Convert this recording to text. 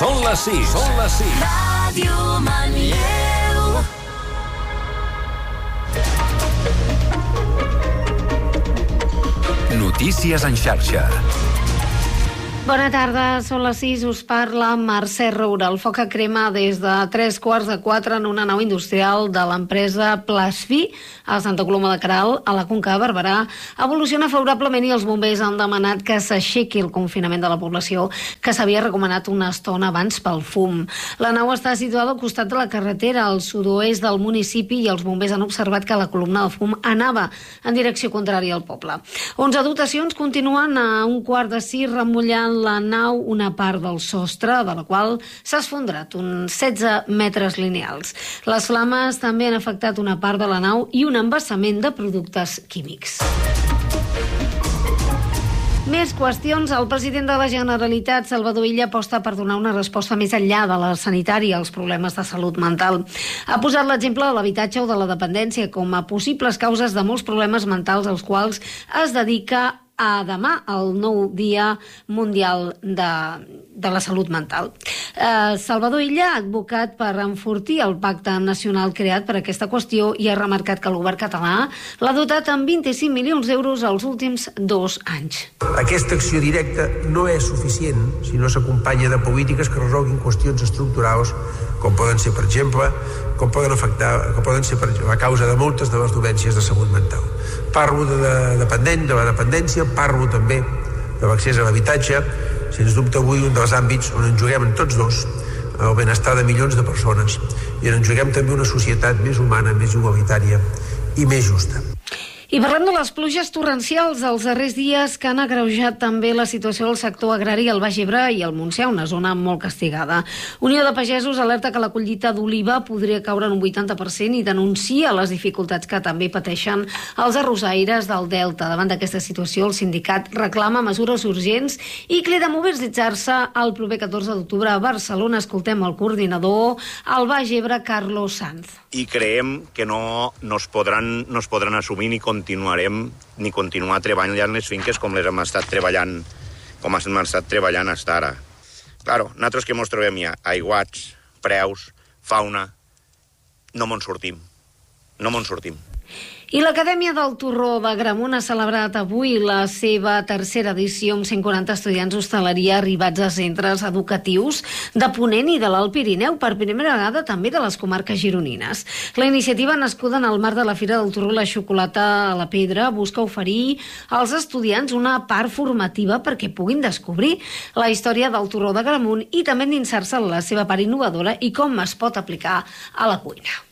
Són les 6. Són les 6. Ràdio Manlleu. Notícies en xarxa. Bona tarda, són les 6, us parla Mercè Roura. El foc crema des de 3:45 en una nau industrial de l'empresa Plasfi a Santa Coloma de Queralt, a la Conca de Barberà. Evoluciona favorablement i els bombers han demanat que s'aixequi el confinament de la població, que s'havia recomanat una estona abans pel fum. La nau està situada al costat de la carretera, al sud-oest del municipi, i els bombers han observat que la columna de fum anava en direcció contrària al poble. 11 dotacions continuen a 5:45 remullant la nau una part del sostre, de la qual s'ha esfondrat uns 16 metres lineals. Les flames també han afectat una part de la nau i un embassament de productes químics. Més qüestions. El president de la Generalitat, Salvador Illa, aposta per donar una resposta més enllà de la sanitària als problemes de salut mental. Ha posat l'exemple de l'habitatge o de la dependència com a possibles causes de molts problemes mentals als quals es dedica a demà, el nou Dia Mundial de la Salut Mental. Salvador Illa ha advocat per enfortir el pacte nacional creat per aquesta qüestió i ha remarcat que el govern català l'ha dotat amb 25 milions d'euros els últims 2 anys. Aquesta acció directa no és suficient si no s'acompanya de polítiques que resolguin qüestions estructurals com poden ser, per exemple, com poden ser a causa de moltes de les dolències de salut mental. Parlo de la dependència, parlo també de l'accés a l'habitatge, sens dubte avui un dels àmbits on ens juguem en tots dos el benestar de milions de persones i on ens juguem també una societat més humana, més igualitària i més justa. I parlem de les pluges torrencials dels darrers dies que han agreujat també la situació del sector agrari al Baix Ebre i al Montsià, una zona molt castigada. Unió de Pagesos alerta que la collita d'oliva podria caure en un 80% i denuncia les dificultats que també pateixen els arrossaires del Delta. Davant d'aquesta situació, el sindicat reclama mesures urgents i crida a mobilitzar-se el proper 14 d'octubre a Barcelona. Escoltem el coordinador al Baix Ebre, Carlos Sanz. I creiem que no es podran assumir ni continuar treballant les finques com les hem estat treballant fins ara. Claro, nosaltres que ens trobem ja aiguats, preus, fauna, no me'n sortim. I l'Acadèmia del Torró d'Agramunt ha celebrat avui la seva tercera edició amb 140 estudiants d'hostaleria arribats a centres educatius de Ponent i de l'Alt Pirineu, per primera vegada també de les comarques gironines. La iniciativa, nascuda en el marc de la Fira del Torró La Xocolata a la Pedra, busca oferir als estudiants una part formativa perquè puguin descobrir la història del torró d'Agramunt i també endinsar-se en la seva part innovadora i com es pot aplicar a la cuina.